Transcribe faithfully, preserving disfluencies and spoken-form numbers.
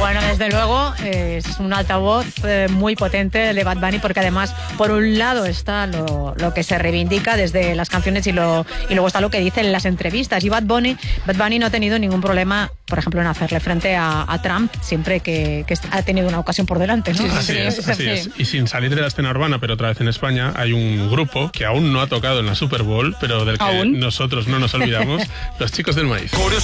Bueno, desde luego eh, es un altavoz eh, muy potente el de Bad Bunny, porque además por un lado está lo, lo que se reivindica desde las canciones y, lo, y luego está lo que dice en las entrevistas. Y Bad Bunny, Bad Bunny no ha tenido ningún problema, por ejemplo, en hacerle frente a, a Trump siempre que, que ha tenido una ocasión por delante, ¿no? Sí, así es, así es. Y sin salir de la escena urbana, pero otra vez en España, hay un grupo que aún no ha tocado en la Super Bowl, pero del que ¿Aún? nosotros no nos olvidamos, los Chicos del Maíz.